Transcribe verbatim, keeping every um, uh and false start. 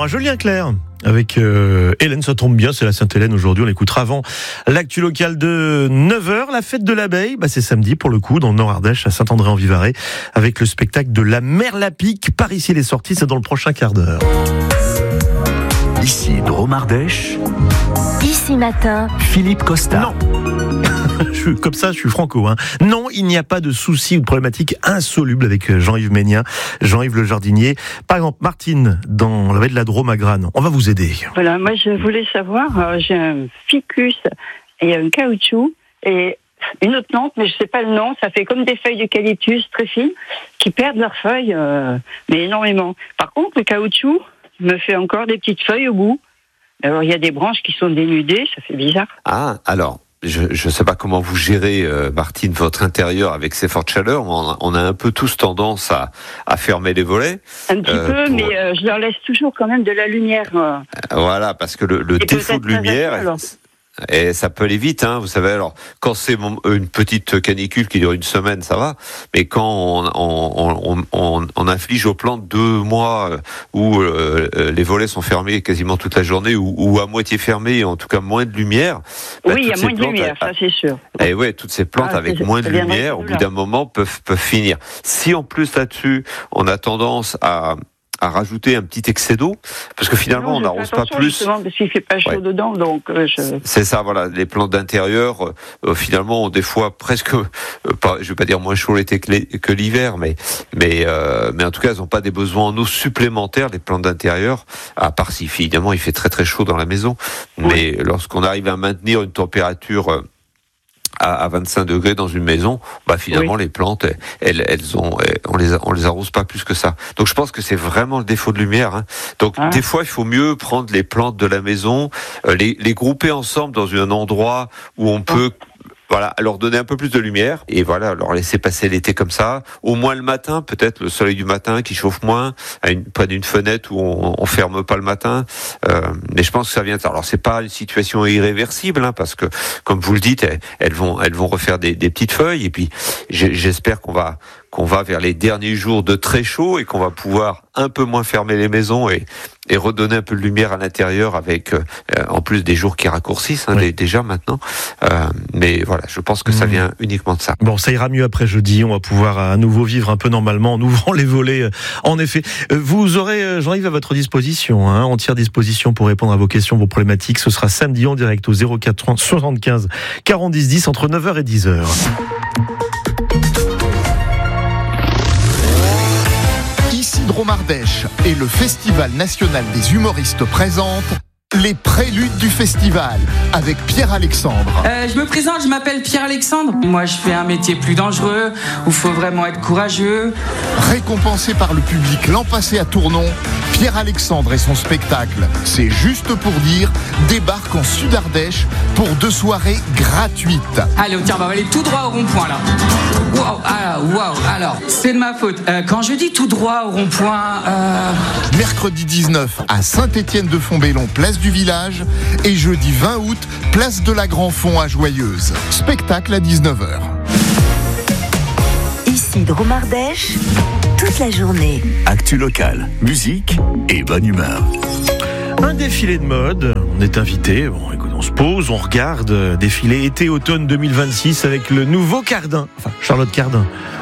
aura Julien Clerc avec euh, Hélène, ça tombe bien, c'est la Sainte-Hélène aujourd'hui, on l'écoutera avant l'actu locale de neuf heures. La fête de l'abeille, bah c'est samedi pour le coup, dans le Nord-Ardèche, à Saint-André-en-Vivarais, avec le spectacle de la Merlapique. Par ici les sorties, c'est dans le prochain quart d'heure. Ici Drôme-Ardèche. Ici matin, Philippe Costa. Non. Je suis comme ça, je suis franco. Hein. Non, il n'y a pas de souci ou de problématique insoluble avec Jean-Yves Ménien, Jean-Yves le jardinier. Par exemple, Martine, dans la vallée de la Drôme à Grane, on va vous aider. Voilà, moi je voulais savoir, euh, j'ai un ficus et un caoutchouc et une autre plante, mais je sais pas le nom, ça fait comme des feuilles d'eucalyptus très fines qui perdent leurs feuilles, euh, mais énormément. Par contre, le caoutchouc me fait encore des petites feuilles au bout. Alors il y a des branches qui sont dénudées, ça fait bizarre. Ah, alors... Je ne sais pas comment vous gérez, euh, Martine, votre intérieur avec ces fortes chaleurs. On a, on a un peu tous tendance à, à fermer les volets. Un petit euh, peu, pour... mais euh, je leur laisse toujours quand même de la lumière. Euh. Voilà, parce que le, le défaut de lumière... Et ça peut aller vite, hein. Vous savez, alors quand c'est une petite canicule qui dure une semaine, ça va. Mais quand on, on, on, on, on inflige aux plantes deux mois où euh, les volets sont fermés quasiment toute la journée ou, ou à moitié fermés, en tout cas moins de lumière. Bah, oui, il y a moins de lumière, à, ça c'est sûr. Et ouais, toutes ces plantes ah, avec moins de lumière, au bout d'un moment, peuvent peuvent finir. Si en plus là-dessus, on a tendance à à rajouter un petit excès d'eau, parce que finalement, non, on n'arrose pas plus. Justement, parce qu'il fait pas chaud ouais. dedans, donc euh, je... C'est ça, voilà. Les plantes d'intérieur, euh, finalement, ont des fois presque, euh, pas, je vais pas dire moins chaud l'été que, que l'hiver, mais mais euh, mais en tout cas, elles n'ont pas des besoins en eau supplémentaires, les plantes d'intérieur, à part si évidemment il fait très très chaud dans la maison. Oui. Mais lorsqu'on arrive à maintenir une température euh, à vingt-cinq degrés dans une maison, bah finalement oui. les plantes, elles, elles ont, on les, on les arrose pas plus que ça. Donc je pense que c'est vraiment le défaut de lumière. Hein. Donc ah. des fois, il faut mieux prendre les plantes de la maison, euh, les, les grouper ensemble dans un endroit où on peut. Ah. Voilà, leur donner un peu plus de lumière et voilà, leur laisser passer l'été comme ça. Au moins le matin, peut-être le soleil du matin qui chauffe moins, à une, près d'une fenêtre où on, on ferme pas le matin. Euh, mais je pense que ça vient. Alors c'est pas une situation irréversible, hein, parce que comme vous le dites, elles, elles vont, elles vont refaire des, des petites feuilles. Et puis j'espère qu'on va qu'on va vers les derniers jours de très chaud et qu'on va pouvoir un peu moins fermer les maisons et, et redonner un peu de lumière à l'intérieur avec, euh, en plus des jours qui raccourcissent, hein, oui. déjà maintenant. Euh, mais voilà, je pense que ça vient uniquement de ça. Bon, ça ira mieux après jeudi. On va pouvoir à nouveau vivre un peu normalement en ouvrant les volets. En effet, vous aurez Jean-Yves à votre disposition, hein, entière disposition pour répondre à vos questions, vos problématiques. Ce sera samedi en direct au zéro quatre trente soixante-quinze quarante dix dix entre neuf heures et dix heures. Drôme-Ardèche et le Festival national des humoristes présentent les préludes du festival avec Pierre-Alexandre. Euh, je me présente, je m'appelle Pierre-Alexandre. Moi, je fais un métier plus dangereux où il faut vraiment être courageux. Récompensé par le public l'an passé à Tournon, Pierre-Alexandre et son spectacle C'est juste pour dire débarque en Sud-Ardèche pour deux soirées gratuites. Allez, tiens, on va aller tout droit au rond-point là. Waouh, alors, waouh, alors, c'est de ma faute. Euh, quand je dis tout droit au rond-point... Euh... Mercredi dix-neuf à Saint-Étienne-de-Fontbellon, place du village, et jeudi vingt août, place de la Grand-Fond à Joyeuse. Spectacle à dix-neuf heures. Ici Drôme-Ardèche, toute la journée. Actu locale, musique et bonne humeur. Un défilé de mode, on est invité, bon écoute, on se pose, on regarde, défilé été-automne deux mille vingt-six avec le nouveau Cardin, enfin Charlotte Cardin.